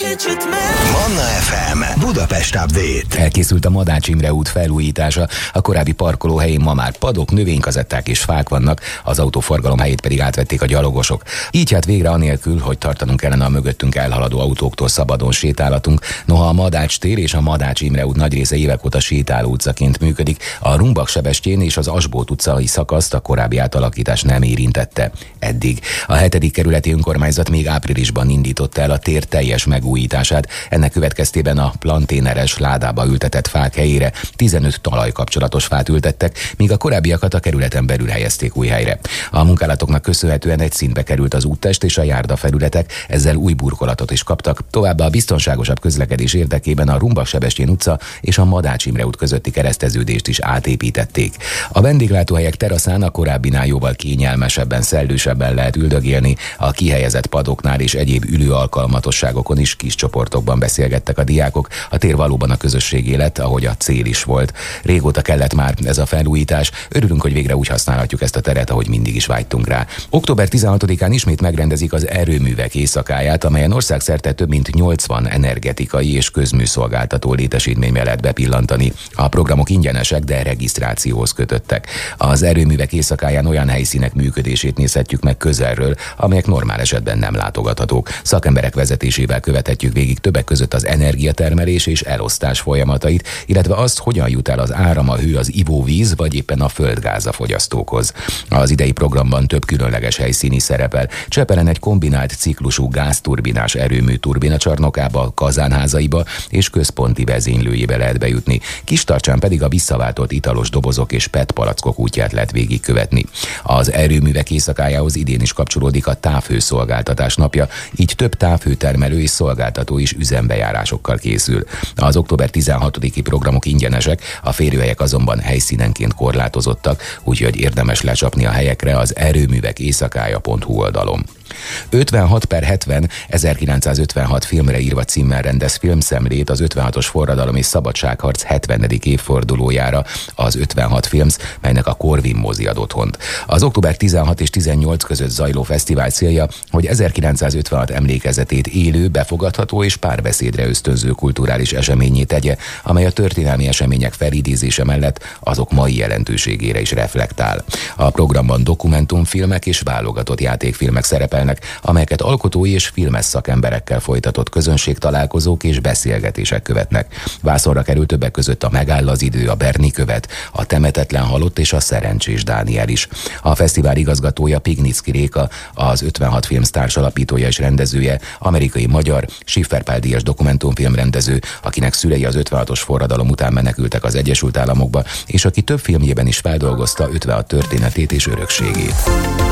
Manna FM Budapest Update. Elkészült a Madács Imre út felújítása, a korábbi parkolóhelyén ma már padok, növénykazetták és fák vannak, az autóforgalom helyét pedig átvették a gyalogosok. Így hát végre anélkül, hogy tartanunk kellene a mögöttünk elhaladó autóktól szabadon sétálhatunk. Noha a Madács tér és a Madács Imre út nagy része évek óta sétáló utcaként működik, a Rumbak-Sebestyén és az Asbót utcai szakaszt a korábbi átalakítás nem érintette. Eddig. A 7. kerületi önkormányzat még áprilisban indította el a tér teljes megújítását. Ennek következtében a planténeres ládába ültetett fák helyére 15 talajkapcsolatos fát ültettek, míg a korábbiakat a kerületen belül helyezték új helyre. A munkálatoknak köszönhetően egy szintbe került az úttest és a járdafelületek, ezzel új burkolatot is kaptak. Továbbá a biztonságosabb közlekedés érdekében a Rumbak-Sebestyén utca és a Madács Imre út közötti kereszteződést is átépítették. A vendéglátóhelyek teraszán a korábbinál jóval kényelmesebben, szellősebben lehet üldögélni, a kihelyezett padoknál és egyéb ülő alkalmatosságokon is kis csoportokban beszélgettek a diákok. A tér valóban a közösségé lett, ahogy a cél is volt. Régóta kellett már ez a felújítás, örülünk, hogy végre úgy használhatjuk ezt a teret, ahogy mindig is vágytunk rá. Október 16-án ismét megrendezik az erőművek éjszakáját, amelyen országszerte több mint 80 energetikai és közműszolgáltató létesítménybe lehet bepillantani. A programok ingyenesek, de regisztrációhoz kötöttek. Az erőművek éjszakáján olyan helyszínek működését nézhetjük meg közelről, amelyek normál esetben nem látogathatók. Szakemberek vezetésével követhetjük végig többek között az energiatermelés és elosztás folyamatait, illetve azt, hogyan jut el az áram, a hő, az ivóvíz vagy éppen a földgáz a fogyasztókhoz. Az idei programban több különleges helyszín is szerepel. Csepelen egy kombinált ciklusú gázturbinás erőmű turbinacsarnokába, kazánházaiba és központi vezénylőjébe lehet bejutni. Kistarcsán pedig a visszaváltott italos dobozok és PET palackok útját lehet végigkövetni. Az erőművek éjszakájához idén is kapcsolódik a távhőszolgáltatás napja, így több távhőtermelő és szolgáltató is üzembejárásokkal készül. Az október 16-i programok ingyenesek, a férőhelyek azonban helyszínenként korlátozottak, úgyhogy érdemes lecsapni a helyekre az erőművek éjszakája.hu oldalon. 56/70 1956 filmre írva címmel rendez filmszemlét az 56-os forradalom és szabadságharc 70. évfordulójára az 56 Films, melynek a Corvin mozi ad otthont. Az október 16 és 18 között zajló fesztivál célja, hogy 1956 emlékezetét élő, befogadható és párbeszédre ösztönző kulturális eseményé tegye, amely a történelmi események felidézése mellett azok mai jelentőségére is reflektál. A programban dokumentumfilmek és válogatott játékfilmek szerepelnek, amelyeket alkotói és filmes szakemberekkel folytatott közönségtalálkozók és beszélgetések követnek. Vászonra kerül többek között a Megáll az idő, a Berni követ, a Temetetlen halott és a Szerencsés Dániel is. A fesztivál igazgatója Pignicki Réka, az 56 Films társalapítója és rendezője, amerikai-magyar, Schiffer Pál díjas dokumentumfilmrendező, akinek szülei az 56-os forradalom után menekültek az Egyesült Államokba, és aki több filmjében is feldolgozta 56 történetét és örökségét.